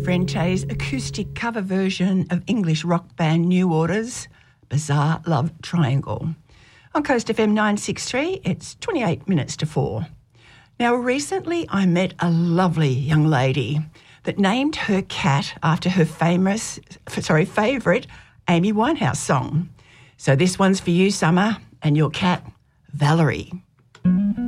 Brente's acoustic cover version of English rock band New Order's Bizarre Love Triangle. On Coast FM 963, it's 28 minutes to 4. Now, recently I met a lovely young lady that named her cat after her favourite Amy Winehouse song. So this one's for you, Summer, and your cat, Valerie.